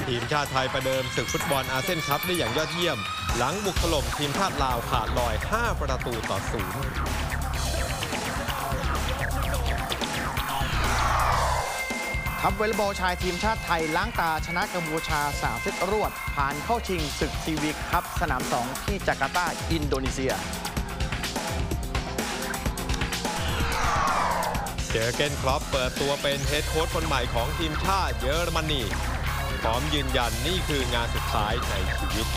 ทีมชาติไทยประเดิมศึกฟุตบอลอาเซียนคัพได้อย่างยอดเยี่ยมหลังบุกถล่มทีมชาติลาวขาดลอย5 ประตูต่อ 0 ทัพวอลเลย์บอลชายทีมชาติไทยล้างตาชนะกัมพูชา3 เซตรวดผ่านเข้าชิงศึกซีวิกคัพสนาม 2 ที่จาการ์ตาอินโดนีเซียเจอเกนคล็อปเปิดตัวเป็นเฮดโค้ชคนใหม่ของทีมชาติเยอรมนีพร้อมยืนยันนี่คืองานสุดท้ายในชีวิต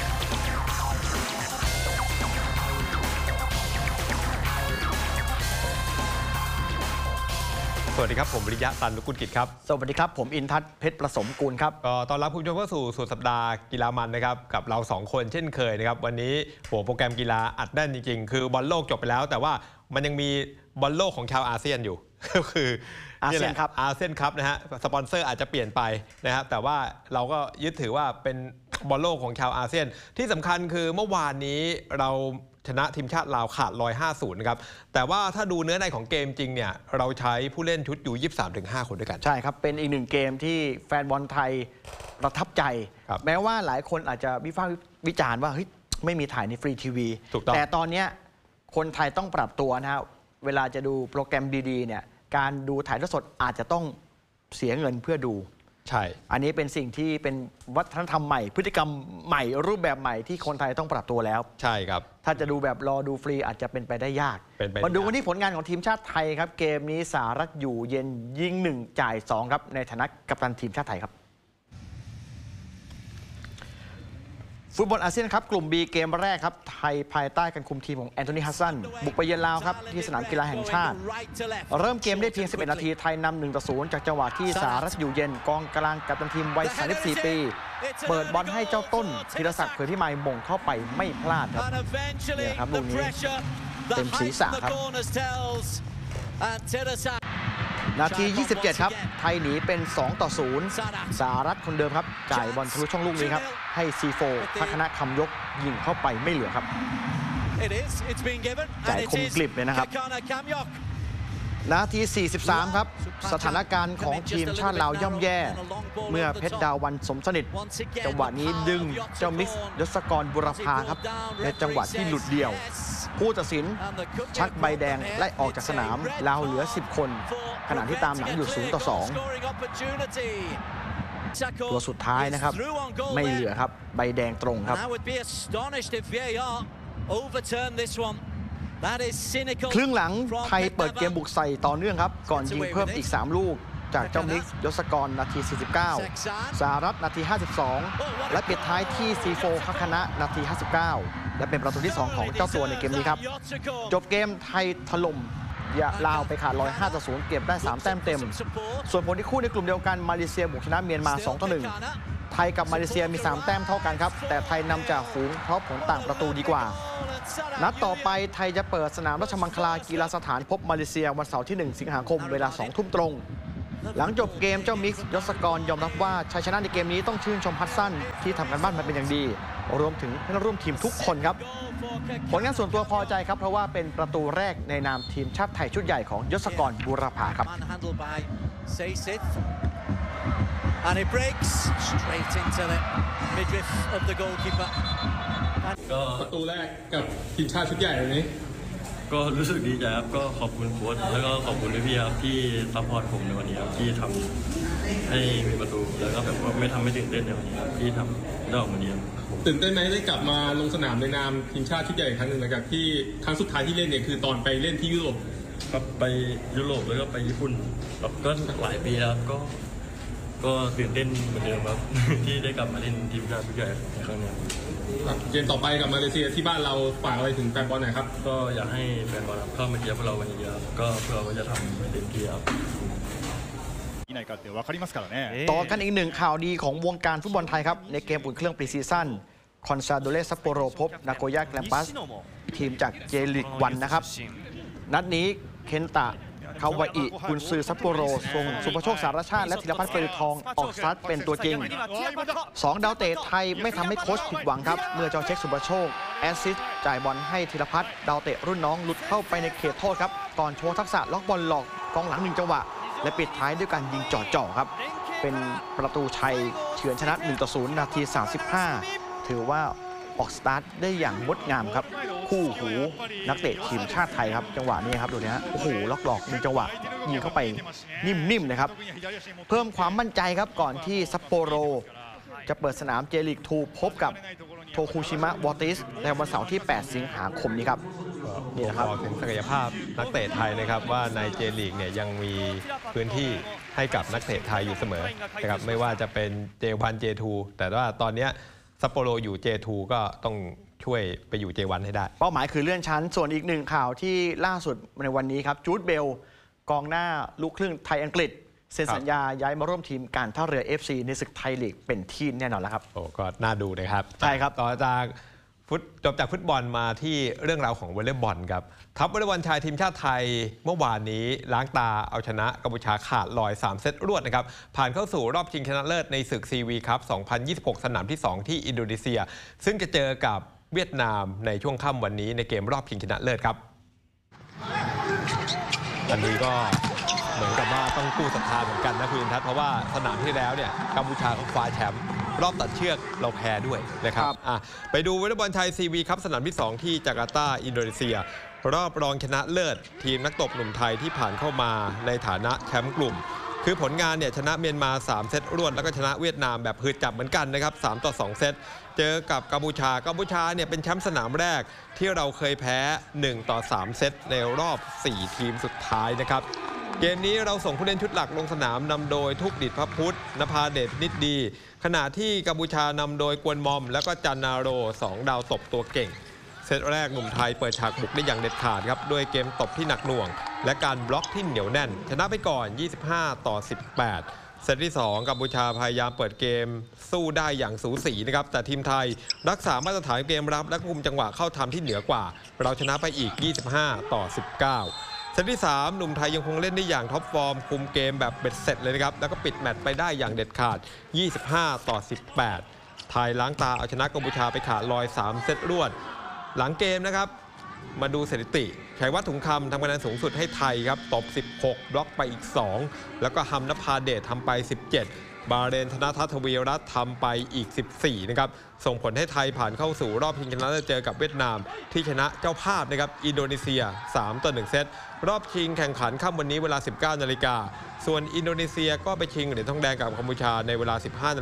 สวัสดีครับผมวิริยะ ตันนุกุลกิจครับสวัสดีครับผมอินทัศน์เพชรประสมกูลครับก็ต้อนรับคุณผู้ชมเข้าสู่สุดสัปดาห์กีฬามันนะครับกับเรา2คนเช่นเคยนะครับวันนี้โปรแกรมกีฬาอัดแน่นจริงๆคือบอลโลกจบไปแล้วแต่ว่ามันยังมีบอลโลกของชาวอาเซียนอยู่ก็คืออาเซียนครับนะฮะสปอนเซอร์อาจจะเปลี่ยนไปนะครับแต่ว่าเราก็ยึดถือว่าเป็นบอลโลกของชาวอาเซียนที่สำคัญคือเมื่อวานนี้เราชนะทีมชาติลาวขาดลอย 5-0 นะครับแต่ว่าถ้าดูเนื้อในของเกมจริงเนี่ยเราใช้ผู้เล่นชุดอยู่ 23-5 คนด้วยกันใช่ครับเป็นอีกหนึ่งเกมที่แฟนบอลไทยประทับใจแม้ว่าหลายคนอาจจะวิพากษ์วิจารณ์ว่าเฮ้ยไม่มีถ่ายในฟรีทีวีแต่ตอนนี้คนไทยต้องปรับตัวนะฮะเวลาจะดูโปรแกรมดีๆเนี่ยการดูถ่ายทอดสดอาจจะต้องเสียเงินเพื่อดูใช่อันนี้เป็นสิ่งที่เป็นวัฒนธรรมใหม่พฤติกรรมใหม่รูปแบบใหม่ที่คนไทยต้องปรับตัวแล้วใช่ครับถ้าจะดูแบบรอดูฟรีอาจจะเป็นไปได้ยากมาดูวันนี้ผลงานของทีมชาติไทยครับเกมนี้สหรัฐอยู่เย็นยิง1จ่าย2ครับในฐานะกัปตันทีมชาติไทยครับฟุตบอลอาเซียนครับกลุ่ม B เกมแรกครับไทยภายใต้การคุมทีมของแอนโทนีฮัสซันบุกไปเยือนลาวครับที่สนามกีฬาแห่งชาติเริ่มเกมได้เพียง11 นาทีไทยนำ1-0จากจังหวะที่สหรัฐอยู่เย็นกองกลางกัปตันทีมวัย34 ปีเปิดบอลให้เจ้าต้นธีรศักดิ์เผยพิมายมงเข้าไปไม่พลาดครับเนี่ยครับลูกนี้เต็มศีรษะครับนาที 27 ครับไทยหนีเป็น 2-0 สหรัฐคนเดิมครับจ่ายบอลทะลุช่องลูกนี้ครับให้ซีโฟพัฒนคำยกยิงเข้าไปไม่เหลือครับจ่ายคมกลิบเลยนะครับนาที 43 ครับสถานการณ์ของทีมชาติลาวย่ำแย่เมื่อเพชรดาวันสมสนิทจังหวะนี้ดึงเจ้ามิกซ์ยศกรบุรพาครับในจังหวะที่หลุดเดี่ยวผู้ตัดสินชักใบแดงไล่ออกจากสนามลาวเหลือ10 คนขณะที่ตามหลังอยู่0-2ตัวสุดท้ายนะครับไม่เหลือครับใบแดงตรงครับครึ่งหลังไทยเปิดเกมบุกใส่ต่อเนื่องครับก่อนยิงเพิ่มอีก3 ลูกจากเจ้ามิกซ์ยศกรนาที 49 สหรัฐนาที 52 และปิดท้ายที่ซีโฟคัคนะนาที 59 และเป็นประตูที่ 2 ของเจ้าตัวในเกมนี้ครับจบเกมไทยถล่มลาวไปขาดลอย 5-0 เก็บได้3 แต้มเต็มส่วนผลที่คู่ในกลุ่มเดียวกันมาเลเซียบุกชนะเมียนมา 2-1 ไทยกับมาเลเซียมี3 แต้มเท่ากันครับแต่ไทยนำจากฝูงเพราะผลต่างประตูดีกว่านัดต่อไปไทยจะเปิดสนามราชมังคลากีฬาสถานพบมาเลเซียวันเสาร์ที่ 1 สิงหาคมเวลา 20:00 น.ตรงหลังจบเกมเจ้ามิกซ์ยศกรยอมรับว่าชัยชนะในเกมนี้ต้องชื่นชมฮัสซันที่ทำการบ้านมาเป็นอย่างดีรวมถึงเพื่อนร่วมทีมทุกคนครับผลงานส่วนตัวพอใจครับเพราะว่าเป็นประตูแรกในนามทีมชาติไทยชุดใหญ่ของยศกรบุรพาครับก็ประตูแรกกับทีมชาติชุดใหญ่แบบนี้ก็รู้สึกดีใจครับก็ขอบคุณโค้ชแล้วก็ขอบคุณพี่ครับที่ซัพพอร์ตผมในวันนี้ครับที่ทำให้มีประตูแล้วก็แบบว่าไม่ทำให้ตื่นเต้นในวันนี้ครับที่ทำได้ออกมาดีตื่นเต้นไหมได้กลับมาลงสนามในนามทีมชาติชุดใหญ่อีกครั้งหนึ่งหลังจากที่ครั้งสุดท้ายที่เล่นเนี่ยคือตอนไปเล่นที่ยุโรปครับไปยุโรปแล้วก็ไปญี่ปุ่นก็หลายปีแล้วก็ตื่นเต้นเหมือนเดิมครับที่ได้กลับมาเล่นทีมชาติชุดใหญ่ในครั้งนี้เกมต่อไปกับมาเลเซียที่บ้านเราฝากอะไรถึงแฟนบอลหน่อยครับก็อยากให้แฟนบอลเข้ามาเชียร์พวกเรากันเยอะๆก็เพื่อเราจะทำเต็มที่ครับต่อกันอีกหนึ่งข่าวดีของวงการฟุตบอลไทยครับในเกมอุ่นเครื่องปรีซีซั่นคอนซาโดเลซัปโปโรพบนาโกย่าแกลมปัสทีมจากเจลีกวันนะครับนัดนี้เคนตะคาวาอิกุนซือซัปโปโรส่งสุภโชคสารชาติและธีรพัฒน์เปรย์ทองออกสตาร์ทเป็นตัวจริง2 ดาวเตะไทยไม่ทำให้โค้ชผิดหวังครับเมื่อเจ้าเช็คสุภโชคแอสซิสต์จ่ายบอลให้ธีรพัฒน์ดาวเตะรุ่นน้องหลุดเข้าไปในเขตโทษครับก่อนโชว์ทักษะล็อกบอลหลอกกองหลัง1 จังหวะและปิดท้ายด้วยการยิงจ่อๆครับเป็นประตูชัยเฉือนชนะ 1-0 นาที 35 ถือว่าออกสตาร์ทได้อย่างงดงามครับคู่หูนักเตะทีมชาติไทยครับจังหวะนี้ครับดูนะฮะโอ้โหล็อกหลอกมีจังหวะยิงเข้าไปนิ่มๆนะครับเพิ่มความมั่นใจครับก่อนที่ซัปโปโรจะเปิดสนามเจลีก2พบกับโทคุชิมะวอติสในวันเสาร์ที่ 8 สิงหาคมนี้ครับนี่นะครับบอกถึงศักยภาพนักเตะไทยนะครับว่าในเจลีกเนี่ยยังมีพื้นที่ให้กับนักเตะไทยอยู่เสมอนะครับไม่ว่าจะเป็น J1 J2 แต่ว่าตอนนี้ซัปโปโรอยู่ J2 ก็ต้องช่วยไปอยู่ J1 ให้ได้เป้าหมายคือเลื่อนชั้นส่วนอีกหนึ่งข่าวที่ล่าสุดในวันนี้ครับจูดเบลกองหน้าลูกครึ่งไทยอังกฤษเซ็นสัญญาย้ายมาร่วมทีมการท่าเรือ FC ในศึกไทยลีกเป็นที่แน่นอนแล้วครับโอ้ก็น่าดูนะครับใช่ครับต่อจากจบจากฟุตบอลมาที่เรื่องราวของวอลเลย์บอลครับทัพวอลเลย์บอลชายทีมชาติไทยเมื่อวานนี้ล้างตาเอาชนะกัมพูชาขาดลอย3 เซตรวดนะครับผ่านเข้าสู่รอบชิงชนะเลิศในศึกซีวีคัพ 2026 สนามที่ 2 ที่อินโดนีเซียซึ่งจะเจอกับเวียดนามในช่วงค่ำวันนี้ในเกมรอบชิงชนะเลิศครับอันนี้ก็เหมือนกับว่าต้องกู้ศรัทธาเหมือนกันนะคุณอินทัศน์เพราะว่าสนามที่แล้วเนี่ยกัมพูชาเขาคว้าแชมป์รอบตัดเชือกเราแพ้ด้วยนะครับไปดูวอลเลย์บอลชายซีวีครับสนามที่ 2 ที่จาการ์ตาอินโดนีเซียรอบรองชนะเลิศทีมนักตบหนุ่มไทยที่ผ่านเข้ามาในฐานะแชมป์กลุ่มคือผลงานเนี่ยชนะเมียนมา3 เซตรวดแล้วก็ชนะเวียดนามแบบหืดจับเหมือนกันนะครับ3-2 เซตเจอกับกัมพูชาเนี่ยเป็นแชมป์สนามแรกที่เราเคยแพ้1-3 เซตในรอบ4 ทีมสุดท้ายนะครับเกมนี้เราส่งผู้เล่นชุดหลักลงสนามนำโดยทุกดิษฐ์พระพุทธนภาเดชนิดดีขณะที่กัมพูชานำโดยกวนมอมแล้วก็จันนาโร2 ดาวตบตัวเก่งเซตแรกหนุ่มไทยเปิดฉากบุกได้อย่างเด็ดขาดครับด้วยเกมตบที่หนักหน่วงและการบล็อกที่เหนียวแน่นชนะไปก่อน25-18เซตที่ 2กัมพูชาพยายามเปิดเกมสู้ได้อย่างสูสีนะครับแต่ทีมไทยรักษามาตรฐานเกมรับและคุมจังหวะเข้าทำที่เหนือกว่าเราชนะไปอีก25-19เซตที่ 3หนุ่มไทยยังคงเล่นได้อย่างท็อปฟอร์มคุมเกมแบบเบ็ดเสร็จเลยนะครับแล้วก็ปิดแมตช์ไปได้อย่างเด็ดขาด25-18ไทยล้างตาเอาชนะกัมพูชาไปขาดลอย3 เซตรวดหลังเกมนะครับมาดูสถิติชัยวัฒน์ถุงคำทำคะแนนสูงสุดให้ไทยครับตบ16บล็อกไปอีก2แล้วก็ฮัมนภาเดชทำไป17บาเรนธนทัศน์ทวีรัตน์ทำไปอีก14นะครับส่งผลให้ไทยผ่านเข้าสู่รอบชิงชนะเลิศเจอกับเวียดนามที่ชนะเจ้าภาพนะครับอินโดนีเซีย3-1 เซตรอบชิงแข่งขันค่ำวันนี้เวลา 19 นาฬิกาส่วนอินโดนีเซียก็ไปชิงเหรียญทองแดงกับกัมพูชาในเวลา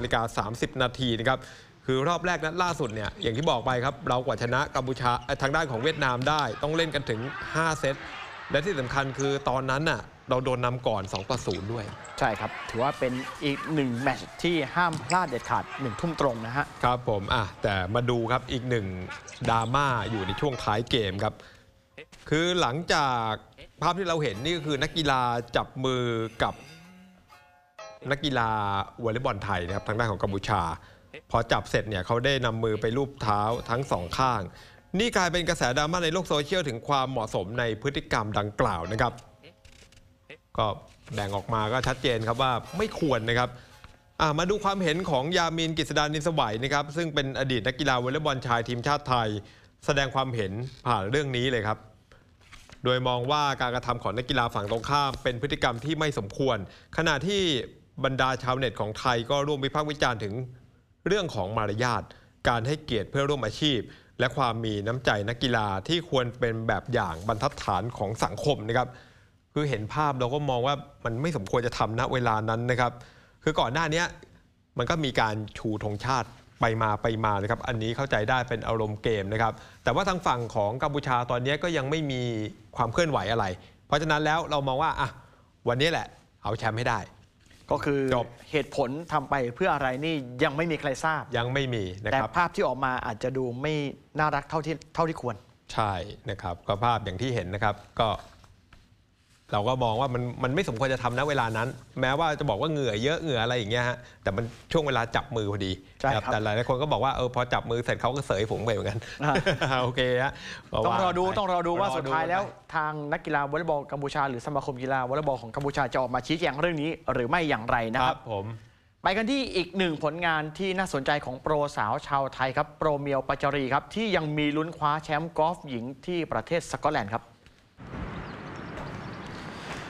15:30 นาทีนะครับคือรอบแรกนั้นล่าสุดเนี่ยอย่างที่บอกไปครับเรากว่าชนะกัมพูชาทางด้านของเวียดนามได้ต้องเล่นกันถึง5 เซตและที่สำคัญคือตอนนั้นน่ะเราโดนนำก่อน2-0ด้วยใช่ครับถือว่าเป็นอีก1แมตช์ที่ห้ามพลาดเด็ดขาด1 ทุ่มตรงนะฮะครับผมแต่มาดูครับอีก1ดราม่าอยู่ในช่วงท้ายเกมครับคือหลังจากภาพที่เราเห็นนี่ก็คือนักกีฬาจับมือกับนักกีฬาวอลเลย์บอลไทยนะครับทางด้านของกัมพูชาพอจับเสร็จเนี่ยเขาได้นำมือไปลูบเท้าทั้ง2 ข้างนี่กลายเป็นกระแสดราม่าในโลกโซเชียลถึงความเหมาะสมในพฤติกรรมดังกล่าวนะครับก็แบ่งออกมาก็ชัดเจนครับว่าไม่ควรนะครับมาดูความเห็นของยามิน กฤษดานินสวัยนะครับซึ่งเป็นอดีตนักกีฬาวอลเลย์บอลชายทีมชาติไทยแสดงความเห็นผ่านเรื่องนี้เลยครับโดยมองว่าการกระทำของนักกีฬาฝั่งตรงข้ามเป็นพฤติกรรมที่ไม่สมควรขณะที่บรรดาชาวเน็ตของไทยก็ร่วมวิพากษ์วิจารณ์ถึงเรื่องของมารยาทการให้เกียรติเพื่อร่วมอาชีพและความมีน้ำใจนักกีฬาที่ควรเป็นแบบอย่างบรรทัดฐานของสังคมนะครับคือเห็นภาพเราก็มองว่ามันไม่สมควรจะทำณเวลานั้นนะครับคือก่อนหน้านี้มันก็มีการชูธงชาติไปมานะครับอันนี้เข้าใจได้เป็นอารมณ์เกมนะครับแต่ว่าทางฝั่งของกัมพูชาตอนนี้ก็ยังไม่มีความเคลื่อนไหวอะไรเพราะฉะนั้นแล้วเรามองว่าวันนี้แหละเอาแชมป์ให้ได้ก็คือเหตุผลทำไปเพื่ออะไรนี่ยังไม่มีใครทราบยังไม่มีนะครับแต่ภาพที่ออกมาอาจจะดูไม่น่ารักเท่าที่ควรใช่นะครับก็ภาพอย่างที่เห็นนะครับก็เราก็มองว่ามันไม่สมควรจะทำณเวลานั้นแม้ว่าจะบอกว่าเหงื่อเยอะเหงื่ออะไรอย่างเงี้ยฮะแต่มันช่วงเวลาจับมือพอดีแต่หลายคนก็บอกว่าพอจับมือเสร็จเขาก็เสยผมไปเหมือนกันโอเคฮะต้องรอดูว่าสุดท้ายแล้วทางนักกีฬาวอลเลย์บอลกัมพูชาหรือสมาคมกีฬาวอลเลย์บอลของกัมพูชาจะออกมาชี้แจงเรื่องนี้หรือไม่อย่างไรนะครับผมไปกันที่อีก1ผลงานที่น่าสนใจของโปรสาวชาวไทยครับโปรเมียวปัจจารีครับที่ยังมีลุ้นคว้าแชมป์กอล์ฟหญิงที่ประเทศสกอตแลนด์ครับ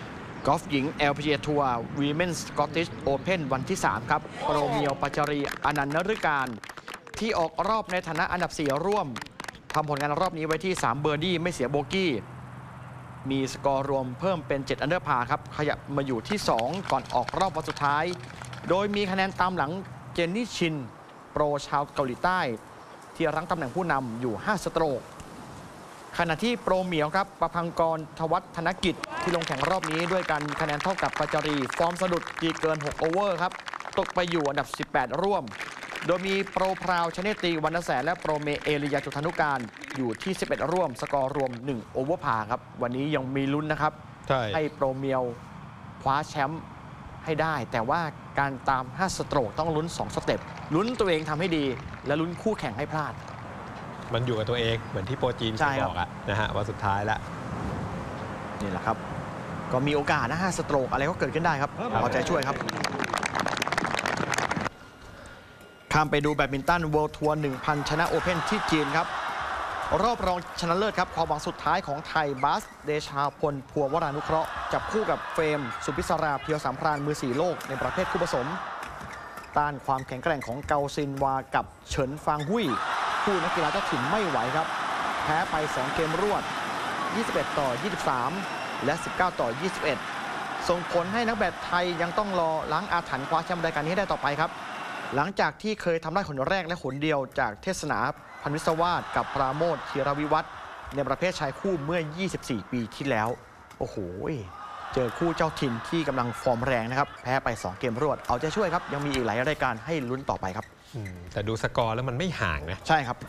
กอล์ฟหญิง LPGA ทัวร์ Women's Scottish Open วันที่ 3 ครับ โปรเมียวปัจจารีอนันต์นฤการที่ออกรอบในฐานะอันดับ 4 ร่วมทำผลงานรอบนี้ไว้ที่ 3 เบอร์ดี้ไม่เสียโบกี้มีสกอร์รวมเพิ่มเป็น 7 อันเดอร์พาร์ครับขยับมาอยู่ที่ 2 ก่อนออกรอบวันสุดท้ายโดยมีคะแนนตามหลังเจนนี่ชินโปรชาวเกาหลีใต้ที่รั้งตำแหน่งผู้นำอยู่ 5 สโตรกขณะที่โปรเหมียวครับประพังกรทวัฒนกิจที่ลงแข่งรอบนี้ด้วยกันคะแนนเท่ากับปัจจารีฟอร์มสะดุดตีเกิน 6 โอเวอร์ครับตกไปอยู่อันดับ 18 ร่วมโดยมีโปรพราวชเนตีวรรณแสนและโปรเมเอริยาจุธานุการอยู่ที่ 11 ร่วมสกอร์รวม 1 โอเวอร์พาครับวันนี้ยังมีลุ้นนะครับให้โปรเมียวคว้าแชมป์ให้ได้แต่ว่าการตาม 5 สโตรกต้องลุ้น 2 สเต็ปลุ้นตัวเองทำให้ดีและลุ้นคู่แข่งให้พลาดมันอยู่กับตัวเองเหมือนที่โปรจีนบอกนะฮะว่าสุดท้ายแล้วนี่แหละครับก็มีโอกาสนะ5 สโตรกอะไรก็เกิดขึ้นได้ครับเอาใจช่วยครับข้ามไปดูแบดมินตัน World Tour 1000 ชนะโอเพ่นที่จีนครับรอบรองชนะเลิศครับความหวังสุดท้ายของไทยบาสเดชาพลพัววรานุเคราะห์จับคู่กับเฟรมสุพิศราเพียวสามพรานมือ4โลกในประเภทคู่ผสมต้านความแข็งแกร่งของเกาซินวากับเฉินฟางหุยคู่นักกีฬาเจ้าถิ่นไม่ไหวครับแพ้ไป2เกมรวด21-23และ19-21ส่งผลให้นักแบดไทยยังต้องรอล้างอาถรรพ์คว้าแชมป์รายการนี้ได้ต่อไปครับหลังจากที่เคยทำได้หนแรกและหนเดียวจากเทศนาพันวิศวาสกับปราโมทธีรวิวัฒน์ในประเภทชายคู่เมื่อ24 ปีที่แล้วโอ้โหเจอคู่เจ้าถิ่นที่กำลังฟอร์มแรงนะครับแพ้ไป2เกมรวดเอาใจช่วยครับยังมีอีกหลายรายการให้ลุ้นต่อไปครับแต่ดูสกอร์แล้วมันไม่ห่างนะใช่ครับ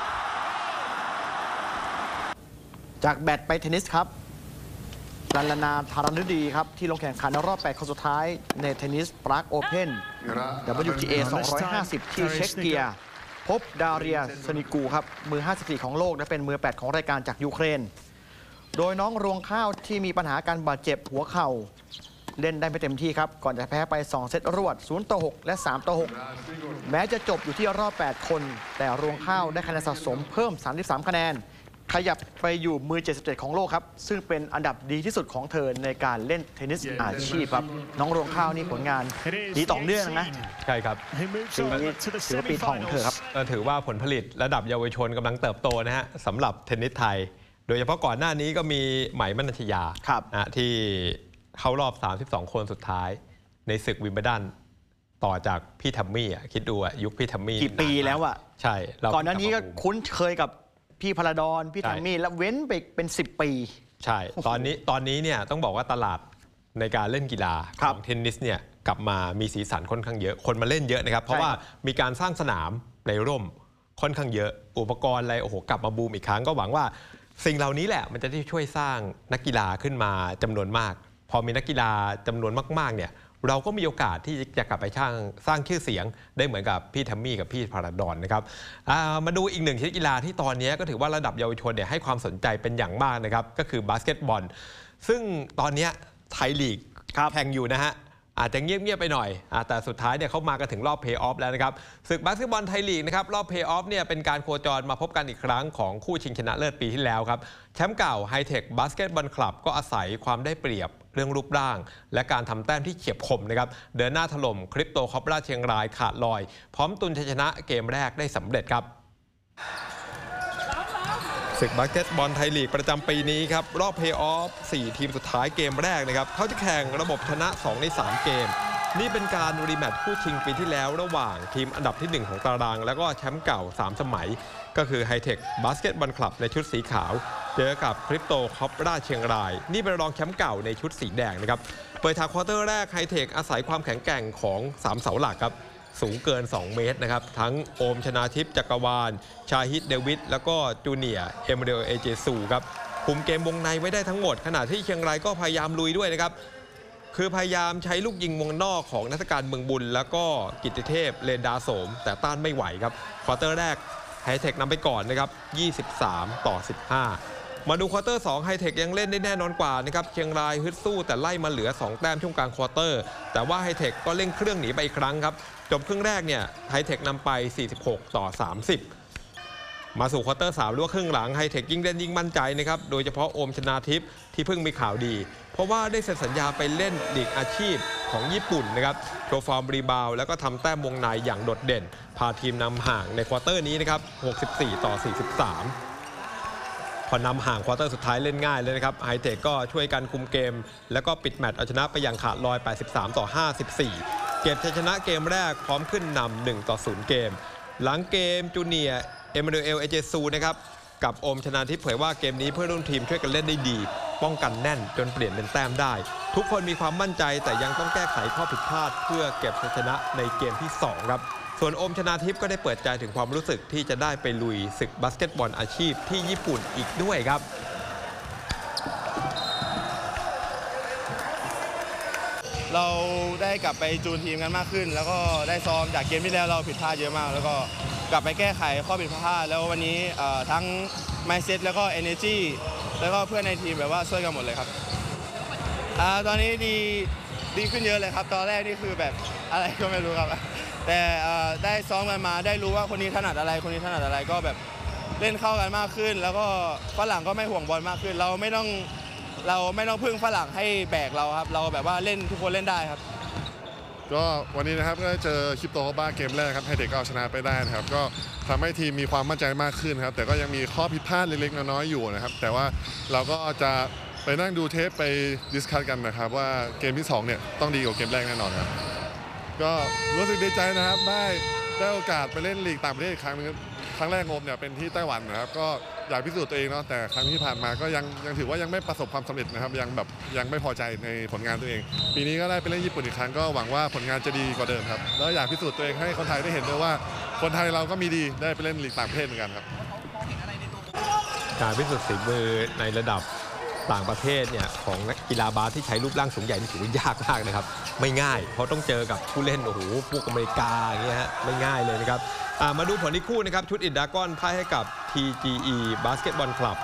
จากแบดไปเทนนิสครับลันลนาธารณฤดีครับที่ลงแข่งขันในรอบ8คนสุดท้ายในเทนนิสปรากโอเพ่น WTA 250 ที่เช็กเกียพบดาเรียสนิกูครับมือ54ของโลกและเป็นมือ8ของรายการจากยูเครนโดยน้องรวงข้าวที่มีปัญหาการบาดเจ็บหัวเข่าเล่นได้ไม่เต็มที่ครับก่อนจะแพ้ไป2เซตรวด0-6และ3-6แม้จะจบอยู่ที่รอบ8คนแต่รวงข้าวได้คะแนนสะสมเพิ่ม33คะแนนขยับไปอยู่มือ77ของโลกครับซึ่งเป็นอันดับดีที่สุดของเธอในการเล่นเทนนิสอาชีพครับน้องรวงข้าวนี่ผลงานดีต่อเนื่องนะใช่ครับปีนี้ถือว่าปีทองของเธอครับถือว่าผลผลิตระดับเยาวชนกำลังเติบโตนะฮะสำหรับเทนนิสไทยโดยเฉพาะก่อนหน้านี้ก็มีไหมมนัญชยาที่เข้ารอบ32คนสุดท้ายในศึกวิมเบิลดันต่อจากพี่ทัมมี่คิดดูยุคพี่ทัมมี่กี่ปีแล้วใช่ก่อนหน้านี้ก็คุ้นเคยกับพี่พลาดอนพี่ทัมมี่แล้วเว้นไปเป็น10 ปีใช่ตอนนี้เนี่ยต้องบอกว่าตลาดในการเล่นกีฬาของเทนนิสเนี่ยกลับมามีสีสันค่อนข้างเยอะคนมาเล่นเยอะนะครับเพราะว่ามีการสร้างสนามในร่มค่อนข้างเยอะอุปกรณ์อะไรโอ้โหกลับมาบูมอีกครั้งก็หวังว่าสิ่งเหล่านี้แหละมันจะได้ช่วยสร้างนักกีฬาขึ้นมาจำนวนมากพอมีนักกีฬาจำนวนมากๆเนี่ยเราก็มีโอกาสที่จะกลับไปสร้างชื่อเสียงได้เหมือนกับพี่ทัมมี่กับพี่พาราดอนนะครับมาดูอีกหนึ่งชนิดกีฬาที่ตอนนี้ก็ถือว่าระดับเยาวชนเนี่ยให้ความสนใจเป็นอย่างมากนะครับก็คือบาสเกตบอลซึ่งตอนนี้ไทยลีกแข่งอยู่นะฮะอาจจะเงียบๆไปหน่อยแต่สุดท้ายเนี่ยเขามากันถึงรอบเพลย์ออฟแล้วนะครับศึกบาสเกตบอลไทยลีกนะครับรอบเพลย์ออฟเนี่ยเป็นการโคจรมาพบกันอีกครั้งของคู่ชิงชนะเลิศปีที่แล้วครับแชมป์เก่าไฮเทคบาสเกตบอลคลับก็อาศัยความได้เปรียบเรื่องรูปร่างและการทำแต้มที่เฉียบคมนะครับเดินหน้าถล่มคริปโตคอปราเชียงรายขาดลอยพร้อมตุนชัยชนะเกมแรกได้สำเร็จครับศึกบาสเกตบอลไทยลีกประจำปีนี้ครับรอบเพลย์ออฟ4ทีมสุดท้ายเกมแรกนะครับเขาจะแข่งระบบชนะ2ใน3เกมนี่เป็นการรีแมตช์คู่ชิงปีที่แล้วระหว่างทีมอันดับที่1ของตารางแล้วก็แชมป์เก่า3สมัยก็คือไฮเทคบาสเกตบอลคลับในชุดสีขาวเจอกับคริปโตคอปราเชียงรายนี่เป็นรองแชมป์เก่าในชุดสีแดงนะครับเปิดฉากควอเตอร์แรกไฮเทคอาศัยความแข็งแกร่งของ3เสาหลักครับสูงเกิน2เมตรนะครับทั้งโอมชนาทิพย์จักรวาลชาฮิตเดวิดแล้วก็จูเนียร์เอเมเดลเอเจซูครับคุมเกมวงในไว้ได้ทั้งหมดขณะที่เชียงรายก็พยายามลุยด้วยนะครับคือพยายามใช้ลูกยิงวงนอกของนักการเมืองบุญแล้วก็กิตติเทพเรนดาโสมแต่ต้านไม่ไหวครับควอเตอร์แรกไฮเทคนำไปก่อนนะครับ23-15มาดูควอเตอร์2ไฮเทคยังเล่นได้แน่นอนกว่านะครับเชียงรายฮึดสู้แต่ไล่มาเหลือ2แต้มช่วงกลางควอเตอร์แต่ว่าไฮเทคก็เร่งเครื่องหนีไปอีกครั้งครับจบครึ่งแรกเนี่ยไฮเทคนำไป46-30มาสู่ควอเตอร์3หรือว่าครึ่งหลังไฮเทคยิ่งเล่นยิ่งมั่นใจนะครับโดยเฉพาะโอมชนาทิพย์ที่เพิ่งมีข่าวดีเพราะว่าได้เซ็นสัญญาไปเล่นลีกอาชีพของญี่ปุ่นนะครับโชว์ฟอร์มรีบาวแล้วก็ทำแต้มวงในอย่างโดดเด่นพาทีมนำห่างในควอเตอร์นี้นะครับ64-43พอนำห่างควอเตอร์สุดท้ายเล่นง่ายเลยนะครับไฮเทคก็ช่วยกันคุมเกมแล้วก็ปิดแมตช์เอาชนะไปอย่างขาดลอย83-54เก็บชัยชนะเกมแรกพร้อมขึ้นนำ1-0เกมหลังเกมจูเนียร์เอมานูเอลเอเจซูนะครับกับโอมชนาทิพย์เผยว่าเกมนี้เพื่อนร่วมทีมช่วยกันเล่นได้ดีป้องกันแน่นจนเปลี่ยนเป็นแต้มได้ทุกคนมีความมั่นใจแต่ยังต้องแก้ไขข้อผิดพลาดเพื่อเก็บชัยชนะในเกมที่2ครับส่วนโอมชนาทิพย์ก็ได้เปิดใจถึงความรู้สึกที่จะได้ไปลุยศึกบาสเกตบอลอาชีพที่ญี่ปุ่นอีกด้วยครับเราได้กลับไปจูนทีมกันมากขึ้นแล้วก็ได้ซ้อมจากเกมที่แล้วเราผิดพลาดเยอะมากแล้วก็กลับไปแก้ไขข้อผิดพลาดแล้ววันนี้ทั้ง mindset แล้วก็ energy แล้วก็เพื่อนในทีมแบบว่าช่วยกันหมดเลยครับตอนนี้ดีขึ้นเยอะเลยครับตอนแรกนี่คือแบบอะไรก็ไม่รู้ครับแต่ได้ซ้อมกันมาได้รู้ว่าคนนี้ถนัดอะไรคนนี้ถนัดอะไรก็แบบเล่นเข้ากันมากขึ้นแล้วก็ฝรั่งก็ไม่ห่วงบอลมากขึ้นเราไม่ต้องพึ่งฝรั่งให้แบกเราครับเราแบบว่าเล่นทุกคนเล่นได้ครับก็วันนี้นะครับก็เจอคริปโตบ้าเกมแรกครับไฮเทคก็เอาชนะไปได้นะครับก็ทำให้ทีมมีความมั่นใจมากขึ้นครับแต่ก็ยังมีข้อผิดพลาดเล็กๆน้อยๆอยู่นะครับแต่ว่าเราก็จะไปนั่งดูเทปไปดิสคัสกันนะครับว่าเกมที่2เนี่ยต้องดีกว่าเกมแรกแน่นอนครับก็รู้สึกดีใจนะครับได้โอกาสไปเล่นลีกต่างประเทศอีกครั้งนึงครั้งแรกงบเนี่ยเป็นที่ไต้หวันนะครับก็อยากพิสูจน์ตัวเองเนาะแต่ครั้งที่ผ่านมาก็ยังถือว่ายังไม่ประสบความสำเร็จนะครับยังไม่พอใจในผลงานตัวเองปีนี้ก็ได้ไปเล่นญี่ปุ่นอีกครั้งก็หวังว่าผลงานจะดีกว่าเดิมครับแล้วอยากพิสูจน์ตัวเองให้คนไทยได้เห็นด้วยว่าคนไทยเราก็มีดีได้ไปเล่นลีกต่างประเทศเหมือนกันครับการพิสูจน์ฝีมือในระดับต่างประเทศเนี่ยของนักกีฬาบาสที่ใช้รูปร่างสูงใหญ่นี่ถือว่ายากมากนะครับไม่ง่ายเพราะต้องเจอกับผู้เล่นโอ้โหพวกอเมริกาอย่างเงี้ยฮะไม่ง่ายเลยนะครับมาดูผลอีกคู่นะครับชุดอินดากอนพ่ายให้กับ TGE Basketball Club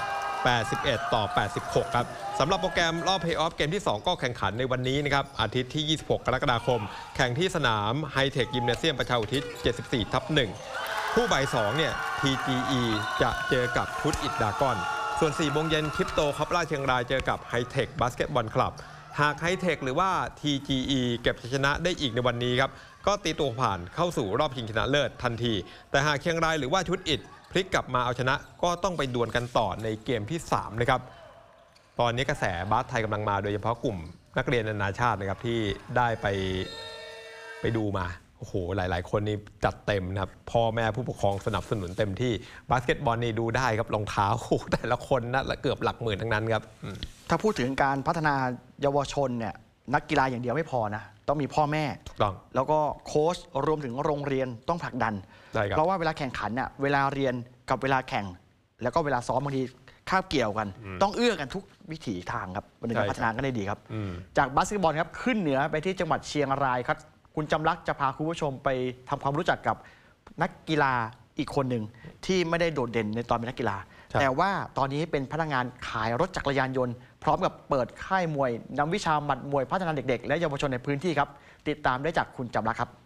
81-86ครับสำหรับโปรแกรมรอบเพลย์ออฟเกมที่ 2 ก็แข่งขันในวันนี้นะครับอาทิตย์ที่ 26 กรกฎาคมแข่งที่สนามไฮเทคยิมเนเซียมประชาอุทิศ 74/1 คู่บ่าย2เนี่ย TGE จะเจอกับชุดอินดากอนส่วน 4 โมงเย็นคริปโตคอปราเชียงรายเจอกับไฮเทคบาสเกตบอลคลับหากไฮเทคหรือว่า TGE เก็บชัยชนะได้อีกในวันนี้ครับก็ตีตัวผ่านเข้าสู่รอบชิงชนะเลิศทันทีแต่หากเชียงรายหรือว่าชุดอิฐพลิกกลับมาเอาชนะก็ต้องไปดวลกันต่อในเกมที่3นะครับตอนนี้กระแสบาสไทยกำลังมาโดยเฉพาะกลุ่มนักเรียนนานาชาตินะครับที่ได้ไปดูมาโอ้โหหลายๆคนนี่จัดเต็มนะครับพ่อแม่ผู้ปกครองสนับสนุนเต็มที่บาสเกตบอลนี่ดูได้ครับรองเท้าแต่ละคนนะเกือบหลักหมื่นทั้งนั้นครับถ้าพูดถึงการพัฒนาเยาวชนเนี่ยนักกีฬาอย่างเดียวไม่พอนะต้องมีพ่อแม่ถูกต้องแล้วก็โค้ชรวมถึงโรงเรียนต้องผลักดันเพราะว่าเวลาแข่งขันเนี่ยเวลาเรียนกับเวลาแข่งแล้วก็เวลาซ้อมบางทีคาบเกี่ยวกันต้องเอื้อกันทุกวิถีทางครับมันถึงจะพัฒนากันได้ดีครับจากบาสเกตบอลครับขึ้นเหนือไปที่จังหวัดเชียงรายครับคุณจำลักษณ์จะพาคุณผู้ชมไปทำความรู้จักกับนักกีฬาอีกคนหนึ่งที่ไม่ได้โดดเด่นในตอนเป็นนักกีฬาแต่ว่าตอนนี้เป็นพนักงานขายรถจักรยานยนต์พร้อมกับเปิดค่ายมวยนำวิชาหมัดมวยพัฒนาเด็กๆและเยาวชนในพื้นที่ครับติดตามได้จากคุณจำลักษณ์ครับ